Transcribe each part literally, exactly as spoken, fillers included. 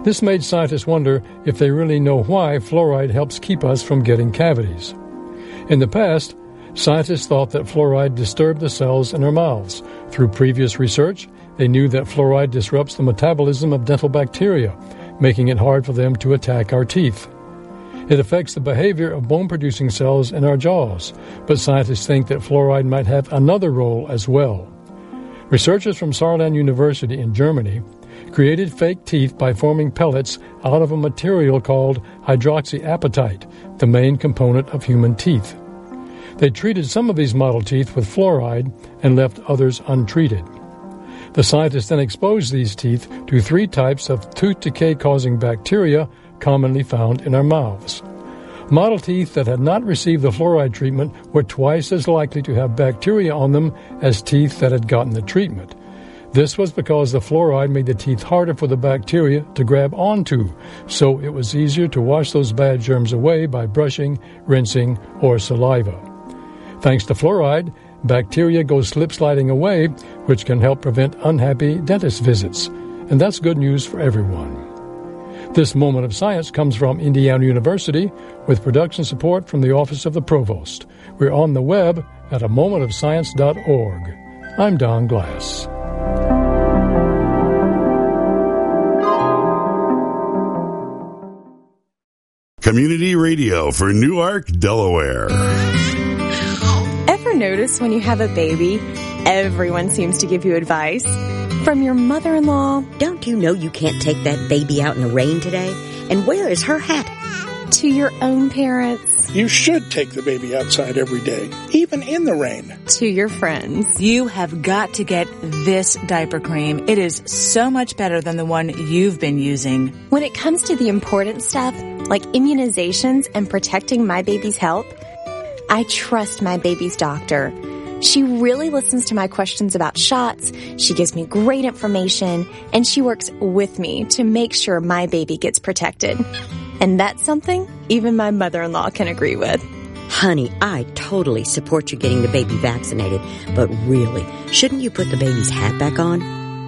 This made scientists wonder if they really know why fluoride helps keep us from getting cavities. In the past, scientists thought that fluoride disturbed the cells in our mouths. Through previous research, they knew that fluoride disrupts the metabolism of dental bacteria, making it hard for them to attack our teeth. It affects the behavior of bone-producing cells in our jaws, but scientists think that fluoride might have another role as well. Researchers from Saarland University in Germany created fake teeth by forming pellets out of a material called hydroxyapatite, the main component of human teeth. They treated some of these model teeth with fluoride and left others untreated. The scientists then exposed these teeth to three types of tooth decay-causing bacteria commonly found in our mouths. Model teeth that had not received the fluoride treatment were twice as likely to have bacteria on them as teeth that had gotten the treatment. This was because the fluoride made the teeth harder for the bacteria to grab onto, so it was easier to wash those bad germs away by brushing, rinsing, or saliva. Thanks to fluoride, bacteria go slip-sliding away, which can help prevent unhappy dentist visits. And that's good news for everyone. This Moment of Science comes from Indiana University with production support from the Office of the Provost. We're on the web at a moment of science dot org. I'm Don Glass. Community radio for Newark, Delaware. Ever notice when you have a baby, everyone seems to give you advice? From your mother-in-law. Don't you know you can't take that baby out in the rain today? And where is her hat? To your own parents. You should take the baby outside every day, even in the rain. To your friends. You have got to get this diaper cream. It is so much better than the one you've been using. When it comes to the important stuff, like immunizations and protecting my baby's health, I trust my baby's doctor. She really listens to my questions about shots, she gives me great information, and she works with me to make sure my baby gets protected. And that's something even my mother-in-law can agree with. Honey, I totally support you getting the baby vaccinated, but really, shouldn't you put the baby's hat back on?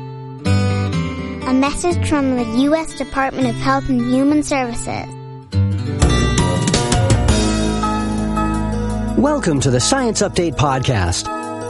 A message from the U S Department of Health and Human Services. Welcome to the Science Update Podcast.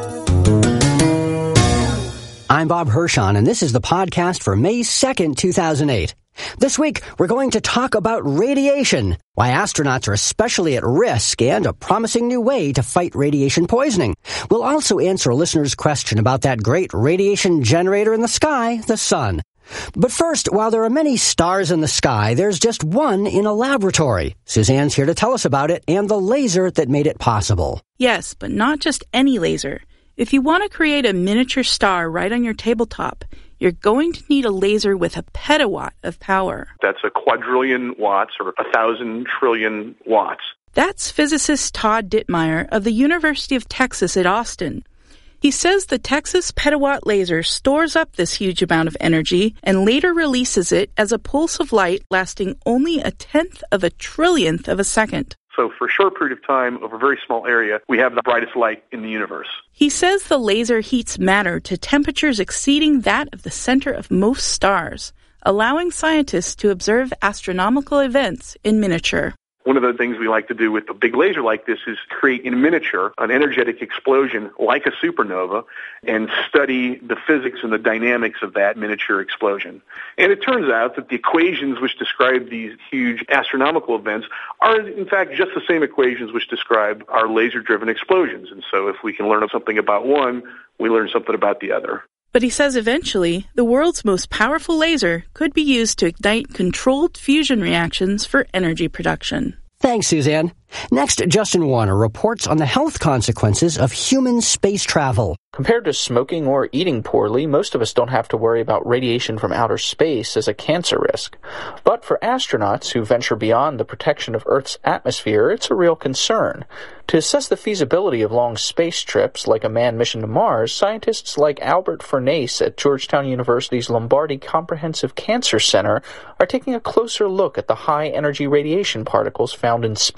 I'm Bob Hirschon, and this is the podcast for May second, two thousand eight. This week, we're going to talk about radiation, why astronauts are especially at risk, and a promising new way to fight radiation poisoning. We'll also answer a listener's question about that great radiation generator in the sky, the sun. But first, while there are many stars in the sky, there's just one in a laboratory. Suzanne's here to tell us about it and the laser that made it possible. Yes, but not just any laser. If you want to create a miniature star right on your tabletop, you're going to need a laser with a petawatt of power. That's a quadrillion watts or a thousand trillion watts. That's physicist Todd Dittmeyer of the University of Texas at Austin. He says the Texas petawatt laser stores up this huge amount of energy and later releases it as a pulse of light lasting only a tenth of a trillionth of a second. So for a short period of time, over a very small area, we have the brightest light in the universe. He says the laser heats matter to temperatures exceeding that of the center of most stars, allowing scientists to observe astronomical events in miniature. One of the things we like to do with a big laser like this is create in miniature an energetic explosion like a supernova and study the physics and the dynamics of that miniature explosion. And it turns out that the equations which describe these huge astronomical events are in fact just the same equations which describe our laser-driven explosions. And so if we can learn something about one, we learn something about the other. But he says eventually, the world's most powerful laser could be used to ignite controlled fusion reactions for energy production. Thanks, Suzanne. Next, Justin Warner reports on the health consequences of human space travel. Compared to smoking or eating poorly, most of us don't have to worry about radiation from outer space as a cancer risk. But for astronauts who venture beyond the protection of Earth's atmosphere, it's a real concern. To assess the feasibility of long space trips, like a manned mission to Mars, scientists like Albert Furnace at Georgetown University's Lombardi Comprehensive Cancer Center are taking a closer look at the high-energy radiation particles found in space.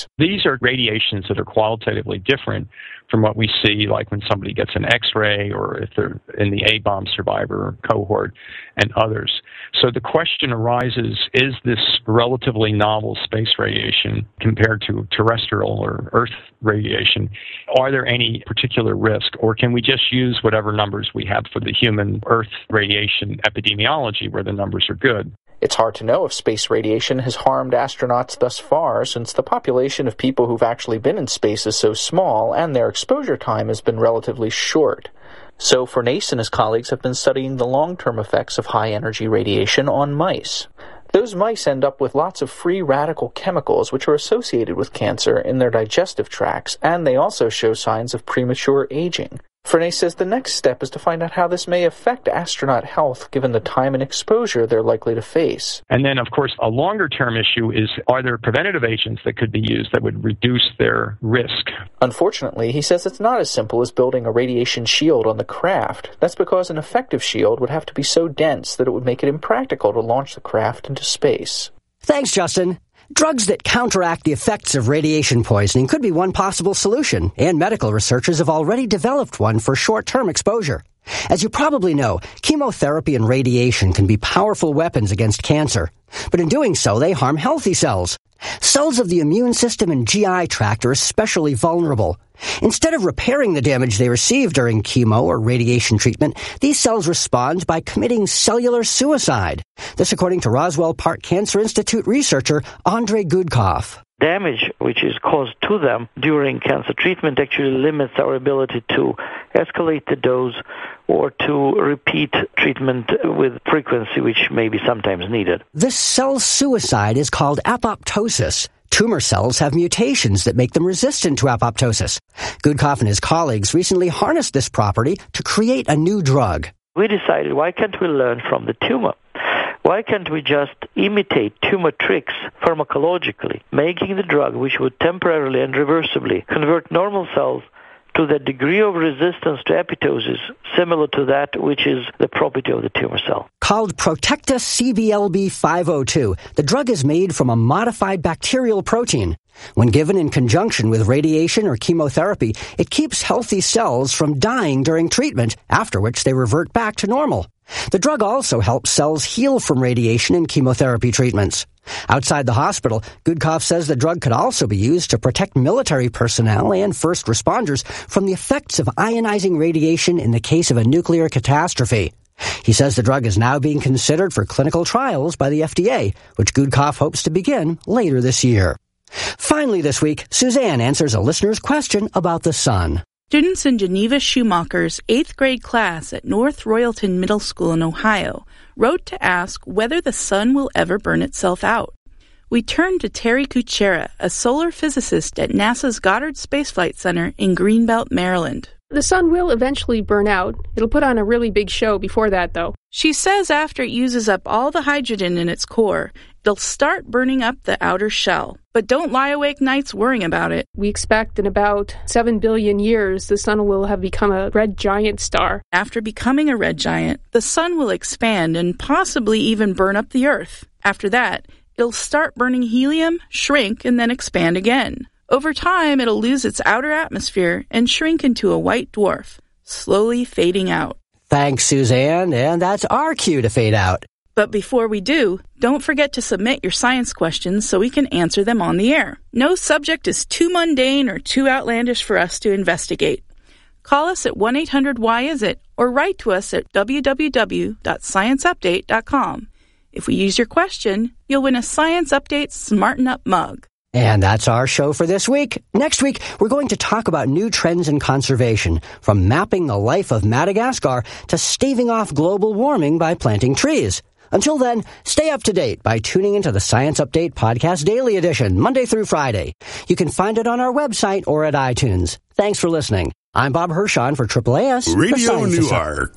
space. These are radiations that are qualitatively different from what we see, like when somebody gets an X-ray or if they're in the A-bomb survivor cohort and others. So the question arises, is this relatively novel space radiation compared to terrestrial or Earth radiation? Are there any particular risk, or can we just use whatever numbers we have for the human Earth radiation epidemiology where the numbers are good? It's hard to know if space radiation has harmed astronauts thus far, since the population of people who've actually been in space is so small and their exposure time has been relatively short. So Furness and his colleagues have been studying the long-term effects of high-energy radiation on mice. Those mice end up with lots of free radical chemicals which are associated with cancer in their digestive tracts, and they also show signs of premature aging. Furness says the next step is to find out how this may affect astronaut health given the time and exposure they're likely to face. And then, of course, a longer-term issue is, are there preventative agents that could be used that would reduce their risk? Unfortunately, he says it's not as simple as building a radiation shield on the craft. That's because an effective shield would have to be so dense that it would make it impractical to launch the craft into space. Thanks, Justin. Drugs that counteract the effects of radiation poisoning could be one possible solution, and medical researchers have already developed one for short-term exposure. As you probably know, chemotherapy and radiation can be powerful weapons against cancer, but in doing so, they harm healthy cells. Cells of the immune system and G I tract are especially vulnerable. Instead of repairing the damage they receive during chemo or radiation treatment, these cells respond by committing cellular suicide. This according to Roswell Park Cancer Institute researcher Andrei Gudkov. Damage which is caused to them during cancer treatment actually limits our ability to escalate the dose or to repeat treatment with frequency, which may be sometimes needed. This cell suicide is called apoptosis. Tumor cells have mutations that make them resistant to apoptosis. Gudkov and his colleagues recently harnessed this property to create a new drug. We decided, why can't we learn from the tumor? Why can't we just imitate tumor tricks pharmacologically, making the drug which would temporarily and reversibly convert normal cells to the degree of resistance to apoptosis similar to that which is the property of the tumor cell. Called Protecta C B L B five oh two, the drug is made from a modified bacterial protein. When given in conjunction with radiation or chemotherapy, it keeps healthy cells from dying during treatment, after which they revert back to normal. The drug also helps cells heal from radiation and chemotherapy treatments. Outside the hospital, Gudkov says the drug could also be used to protect military personnel and first responders from the effects of ionizing radiation in the case of a nuclear catastrophe. He says the drug is now being considered for clinical trials by the F D A, which Gudkov hopes to begin later this year. Finally this week, Suzanne answers a listener's question about the sun. Students in Geneva Schumacher's eighth grade class at North Royalton Middle School in Ohio wrote to ask whether the sun will ever burn itself out. We turned to Terry Kuchera, a solar physicist at NASA's Goddard Space Flight Center in Greenbelt, Maryland. The sun will eventually burn out. It'll put on a really big show before that, though. She says after it uses up all the hydrogen in its core, it'll start burning up the outer shell. But don't lie awake nights worrying about it. We expect in about seven billion years, the sun will have become a red giant star. After becoming a red giant, the sun will expand and possibly even burn up the Earth. After that, it'll start burning helium, shrink, and then expand again. Over time, it'll lose its outer atmosphere and shrink into a white dwarf, slowly fading out. Thanks, Suzanne, and that's our cue to fade out. But before we do, don't forget to submit your science questions so we can answer them on the air. No subject is too mundane or too outlandish for us to investigate. Call us at one eight hundred why is it or write to us at w w w dot science update dot com. If we use your question, you'll win a Science Update Smarten Up mug. And that's our show for this week. Next week, we're going to talk about new trends in conservation, from mapping the life of Madagascar to staving off global warming by planting trees. Until then, stay up to date by tuning into the Science Update Podcast Daily Edition, Monday through Friday. You can find it on our website or at iTunes. Thanks for listening. I'm Bob Hirschon for Triple A S Radio Newark.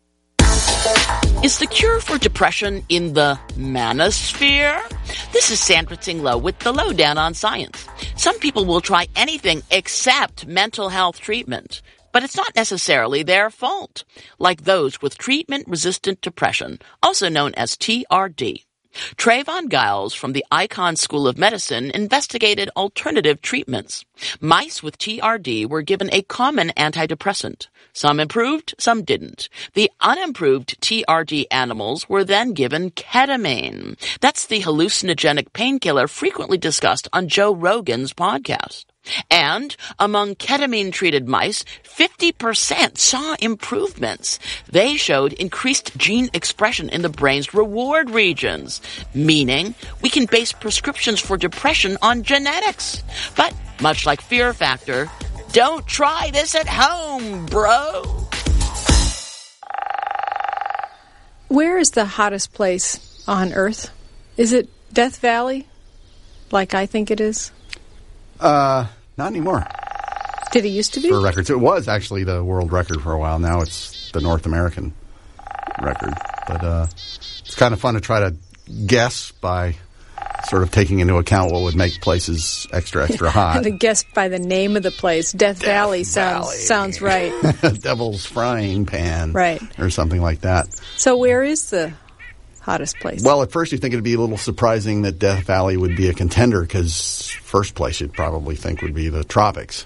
Is the cure for depression in the manosphere? This is Sandra Tinglow with the Lowdown on Science. Some people will try anything except mental health treatment, but it's not necessarily their fault, like those with treatment-resistant depression, also known as T R D. Trayvon Giles from the Icahn School of Medicine investigated alternative treatments. Mice with T R D were given a common antidepressant. Some improved, some didn't. The unimproved T R D animals were then given ketamine. That's the hallucinogenic painkiller frequently discussed on Joe Rogan's podcast. And among ketamine-treated mice, fifty percent saw improvements. They showed increased gene expression in the brain's reward regions, meaning we can base prescriptions for depression on genetics. But much like Fear Factor, don't try this at home, bro. Where is the hottest place on Earth? Is it Death Valley, like I think it is? Uh, not anymore. Did it used to be? For records. It was actually the world record for a while. Now it's the North American record. But uh, it's kind of fun to try to guess by sort of taking into account what would make places extra, extra hot. To guess by the name of the place. Death, Death Valley sounds Valley. sounds right. Devil's Frying Pan. Right. Or something like that. So where is the hottest place? Well, at first you think it'd be a little surprising that Death Valley would be a contender, because first place you'd probably think would be the tropics,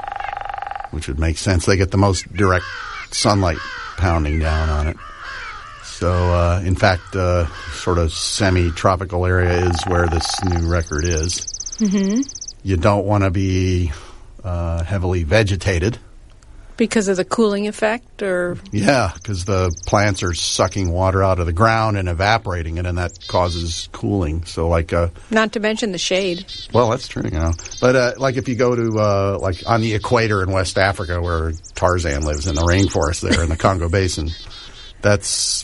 which would make sense. They get the most direct sunlight pounding down on it. So, uh, in fact, uh, sort of semi-tropical area is where this new record is. Mm-hmm. You don't want to be uh, heavily vegetated. Because of the cooling effect, or? Yeah, because the plants are sucking water out of the ground and evaporating it, and that causes cooling. So, like, uh, not to mention the shade. Well, that's true, you know. But uh, like, if you go to uh, like on the equator in West Africa, where Tarzan lives in the rainforest there in the Congo Basin, that's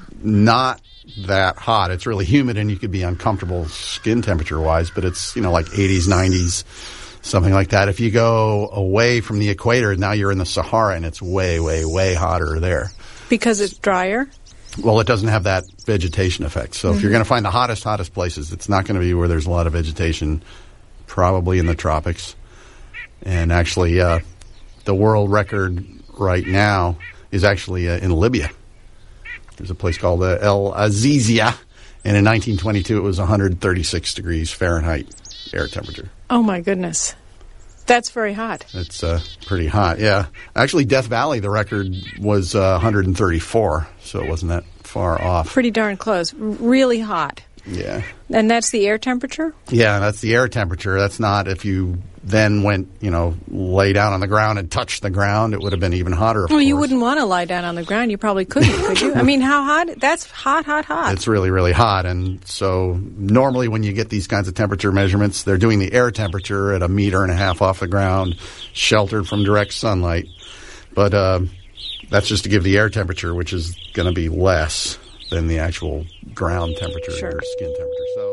not that hot. It's really humid, and you could be uncomfortable skin temperature wise. But it's, you know, like eighties, nineties. Something like that. If you go away from the equator, now you're in the Sahara, and it's way, way, way hotter there. Because it's drier? Well, it doesn't have that vegetation effect. So mm-hmm. if you're going to find the hottest, hottest places, it's not going to be where there's a lot of vegetation, probably in the tropics. And actually, uh, the world record right now is actually uh, in Libya. There's a place called uh, El Azizia, and in nineteen twenty-two it was one hundred thirty-six degrees Fahrenheit air temperature. Oh, my goodness. That's very hot. It's uh, pretty hot, yeah. Actually, Death Valley, the record was uh, one hundred thirty-four, so it wasn't that far off. Pretty darn close. Really hot. Yeah. And that's the air temperature? Yeah, that's the air temperature. That's not if you then went, you know, lay down on the ground and touched the ground, it would have been even hotter, of Well, course. you wouldn't want to lie down on the ground. You probably couldn't, could you? I mean, how hot? That's hot, hot, hot. It's really, really hot. And so normally when you get these kinds of temperature measurements, they're doing the air temperature at a meter and a half off the ground, sheltered from direct sunlight. But uh, that's just to give the air temperature, which is going to be less than the actual ground temperature sure. or skin temperature. So.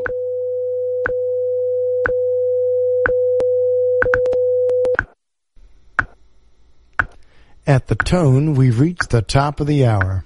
At the tone, we've reached the top of the hour.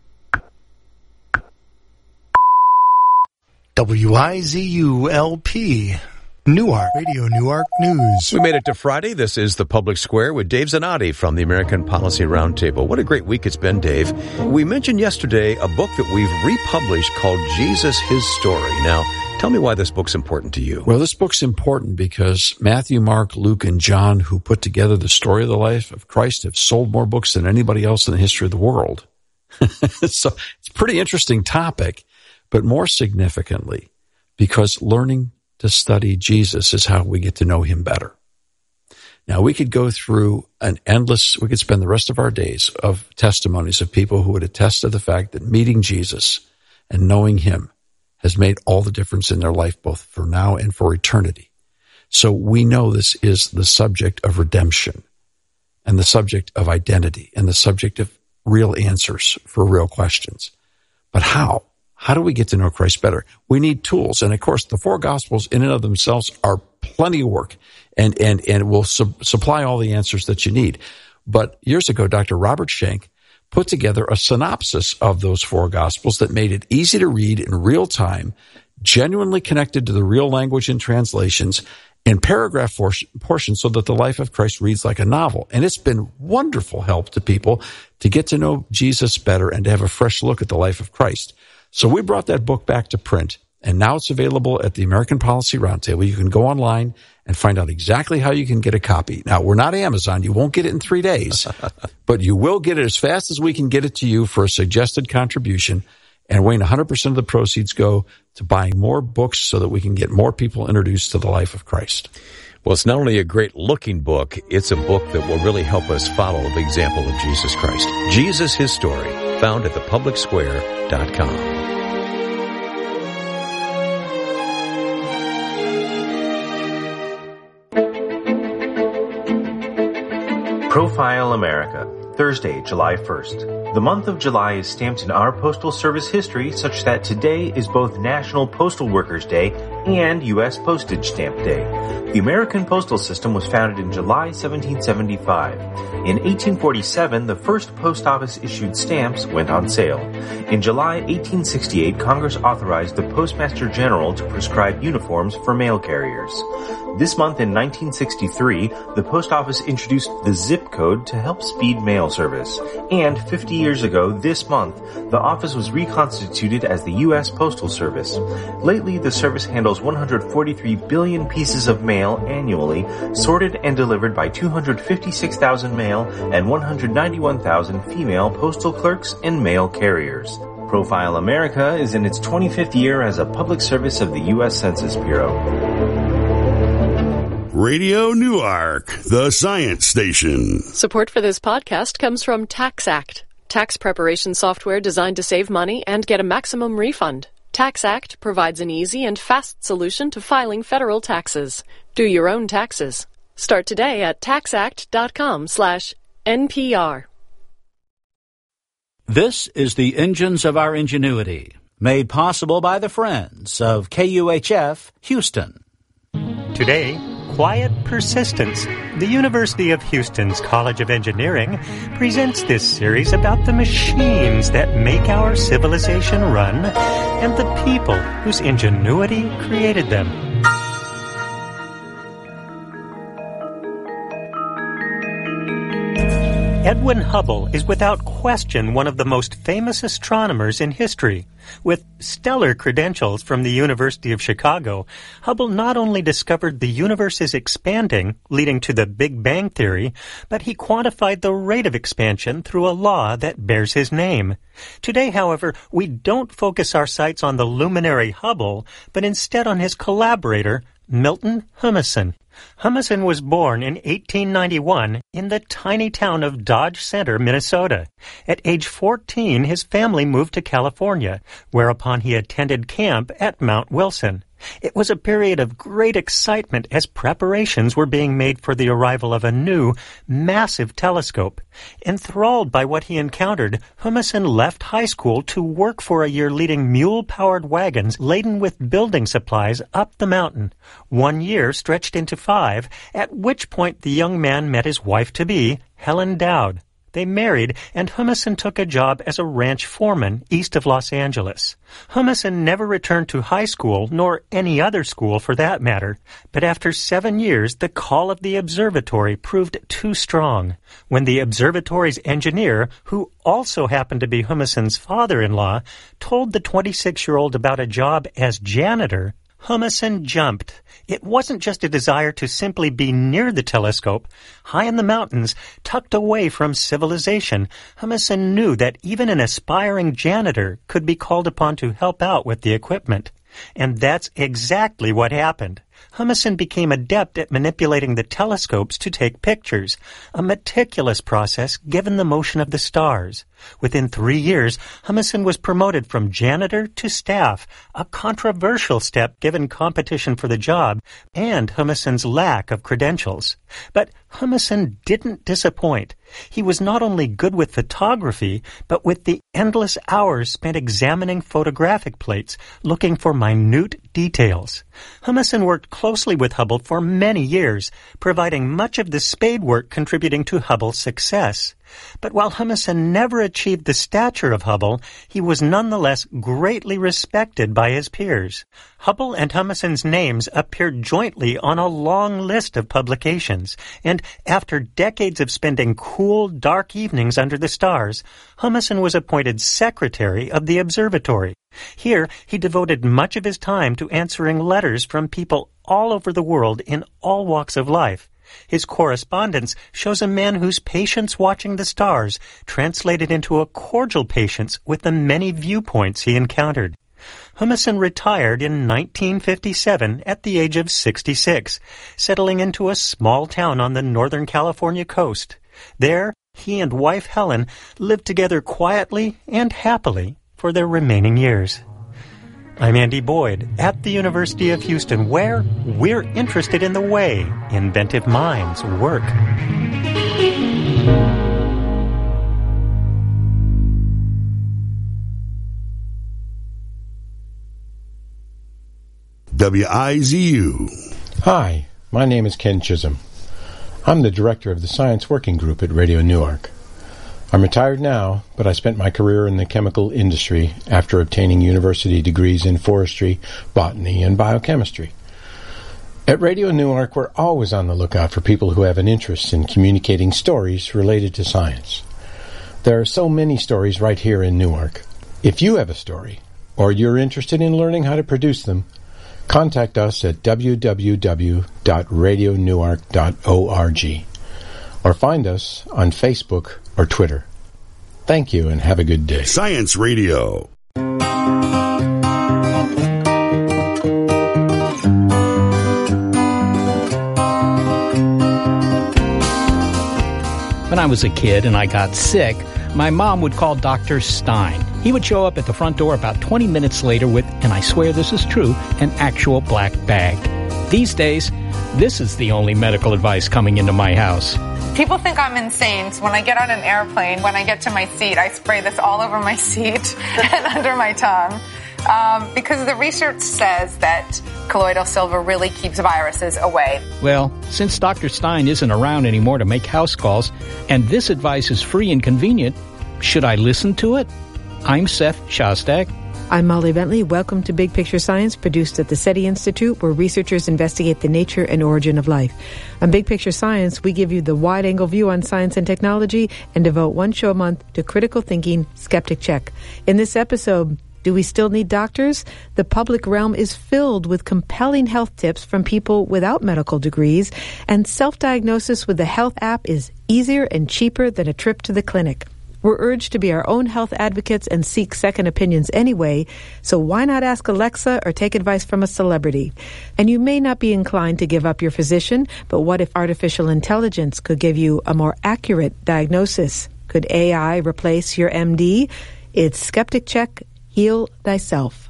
W I Z U L P, Newark, Radio Newark News. We made it to Friday. This is the Public Square with Dave Zanotti from the American Policy Roundtable. What a great week it's been, Dave. We mentioned yesterday a book that we've republished called Jesus, His Story. Now, tell me why this book's important to you. Well, this book's important because Matthew, Mark, Luke, and John, who put together the story of the life of Christ, have sold more books than anybody else in the history of the world. So it's a pretty interesting topic, but more significantly, because learning to study Jesus is how we get to know him better. Now, we could go through an endless, we could spend the rest of our days of testimonies of people who would attest to the fact that meeting Jesus and knowing him has made all the difference in their life, both for now and for eternity. So we know this is the subject of redemption and the subject of identity and the subject of real answers for real questions. But how? How do we get to know Christ better? We need tools. And of course, the four Gospels in and of themselves are plenty of work and, and, and will su- supply all the answers that you need. But years ago, Doctor Robert Schenck put together a synopsis of those four Gospels that made it easy to read in real time, genuinely connected to the real language and translations, in paragraph for- portions so that the life of Christ reads like a novel. And it's been wonderful help to people to get to know Jesus better and to have a fresh look at the life of Christ. So we brought that book back to print, and now it's available at the American Policy Roundtable. You can go online and find out exactly how you can get a copy. Now, we're not Amazon. You won't get it in three days, but you will get it as fast as we can get it to you for a suggested contribution. And Wayne, one hundred percent of the proceeds go to buying more books so that we can get more people introduced to the life of Christ. Well, it's not only a great-looking book, it's a book that will really help us follow the example of Jesus Christ. Jesus, His Story, found at the public square dot com. Profile America, Thursday, July first. The month of July is stamped in our Postal Service history such that today is both National Postal Workers Day and U S Postage Stamp Day. The American postal system was founded in July seventeen seventy-five. In eighteen forty-seven, the first post office issued stamps went on sale. In July eighteen sixty-eight, Congress authorized the Postmaster General to prescribe uniforms for mail carriers. This month in nineteen sixty-three, the post office introduced the zip code to help speed mail service. And fifty years ago this month, the office was reconstituted as the U S Postal Service. Lately, the service handles one hundred forty-three billion pieces of mail annually, sorted and delivered by two hundred fifty-six thousand male and one hundred ninety-one thousand female postal clerks and mail carriers. Profile America is in its twenty-fifth year as a public service of the U S Census Bureau. Radio Newark, the science station. Support for this podcast comes from TaxAct, tax preparation software designed to save money and get a maximum refund. TaxAct provides an easy and fast solution to filing federal taxes. Do your own taxes. Start today at taxact.com slash NPR. This is the Engines of Our Ingenuity, made possible by the friends of K U H F Houston. Today, Quiet Persistence. The University of Houston's College of Engineering presents this series about the machines that make our civilization run and the people whose ingenuity created them. Edwin Hubble is without question one of the most famous astronomers in history. With stellar credentials from the University of Chicago, Hubble not only discovered the universe is expanding, leading to the Big Bang Theory, but he quantified the rate of expansion through a law that bears his name. Today, however, we don't focus our sights on the luminary Hubble, but instead on his collaborator, Milton Humason. Humason was born in eighteen ninety-one in the tiny town of Dodge Center, Minnesota. At age fourteen, his family moved to California, whereupon he attended camp at Mount Wilson. It was a period of great excitement as preparations were being made for the arrival of a new, massive telescope. Enthralled by what he encountered, Humason left high school to work for a year leading mule-powered wagons laden with building supplies up the mountain. One year stretched into five, at which point the young man met his wife-to-be, Helen Dowd. They married, and Humason took a job as a ranch foreman east of Los Angeles. Humason never returned to high school, nor any other school for that matter, but after seven years the call of the observatory proved too strong. When the observatory's engineer, who also happened to be Humason's father-in-law, told the twenty-six-year-old about a job as janitor, Humason jumped. It wasn't just a desire to simply be near the telescope. High in the mountains, tucked away from civilization, Humason knew that even an aspiring janitor could be called upon to help out with the equipment. And that's exactly what happened. Humason became adept at manipulating the telescopes to take pictures, a meticulous process given the motion of the stars. Within three years, Humason was promoted from janitor to staff, a controversial step given competition for the job and Humason's lack of credentials. But Humason didn't disappoint. He was not only good with photography, but with the endless hours spent examining photographic plates, looking for minute details. Humason worked closely with Hubble for many years, providing much of the spade work contributing to Hubble's success. But while Humason never achieved the stature of Hubble, he was nonetheless greatly respected by his peers. Hubble and Humason's names appeared jointly on a long list of publications, and after decades of spending cool, dark evenings under the stars, Humason was appointed secretary of the observatory. Here, he devoted much of his time to answering letters from people all over the world in all walks of life. His correspondence shows a man whose patience watching the stars translated into a cordial patience with the many viewpoints he encountered. Humason retired in nineteen fifty-seven at the age of sixty-six, settling into a small town on the Northern California coast. There, he and wife Helen lived together quietly and happily for their remaining years. I'm Andy Boyd at the University of Houston, where we're interested in the way inventive minds work. W I Z U. Hi, my name is Ken Chisholm. I'm the director of the Science Working Group at Radio Newark. I'm retired now, but I spent my career in the chemical industry after obtaining university degrees in forestry, botany, and biochemistry. At Radio Newark, we're always on the lookout for people who have an interest in communicating stories related to science. There are so many stories right here in Newark. If you have a story, or you're interested in learning how to produce them, contact us at w w w dot radio newark dot org or find us on Facebook or Twitter. Thank you and have a good day. Science Radio. When I was a kid and I got sick, my mom would call Doctor Stein. He would show up at the front door about twenty minutes later with, and I swear this is true, an actual black bag. These days, this is the only medical advice coming into my house. People think I'm insane. So when I get on an airplane, when I get to my seat, I spray this all over my seat and under my tongue. Um, because the research says that colloidal silver really keeps viruses away. Well, since Doctor Stein isn't around anymore to make house calls, and this advice is free and convenient, should I listen to it? I'm Seth Shostak. I'm Molly Bentley. Welcome to Big Picture Science, produced at the SETI Institute, where researchers investigate the nature and origin of life. On Big Picture Science, we give you the wide-angle view on science and technology and devote one show a month to critical thinking, Skeptic Check. In this episode, do we still need doctors? The public realm is filled with compelling health tips from people without medical degrees, and self-diagnosis with the health app is easier and cheaper than a trip to the clinic. We're urged to be our own health advocates and seek second opinions anyway, so why not ask Alexa or take advice from a celebrity? And you may not be inclined to give up your physician, but what if artificial intelligence could give you a more accurate diagnosis? Could A I replace your M D? It's Skeptic Check. Heal thyself.